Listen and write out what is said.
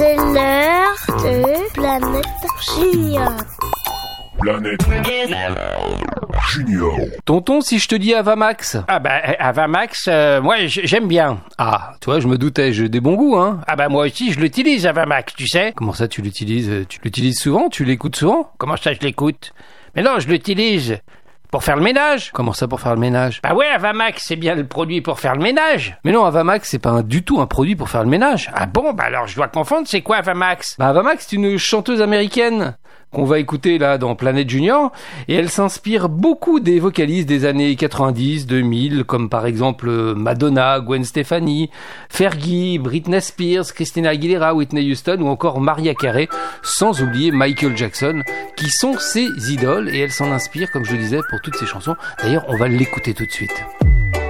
C'est l'heure de Planète Junior. Planète Junior. Tonton, si je te dis Avamax. Ah bah Avamax, moi j'aime bien. Ah, tu vois, je me doutais, j'ai des bons goûts, hein. Ah bah moi aussi je l'utilise Avamax, tu sais. Comment ça, tu l'utilises? Tu l'utilises souvent? Tu l'écoutes souvent? Comment ça je l'écoute? Mais non, je l'utilise pour faire le ménage. Comment ça, pour faire le ménage? Bah ouais, Avamax, c'est bien le produit pour faire le ménage. Mais non, Avamax, c'est pas du tout un produit pour faire le ménage. Ah bon, bah alors je dois confondre, c'est quoi Avamax? Bah Avamax, c'est une chanteuse américaine qu'on va écouter là dans Planète Junior, et elle s'inspire beaucoup des vocalistes des années 90, 2000, comme par exemple Madonna, Gwen Stefani, Fergie, Britney Spears, Christina Aguilera, Whitney Houston ou encore Mariah Carey, sans oublier Michael Jackson, qui sont ses idoles, et elle s'en inspire, comme je le disais, pour toutes ses chansons. D'ailleurs, on va l'écouter tout de suite.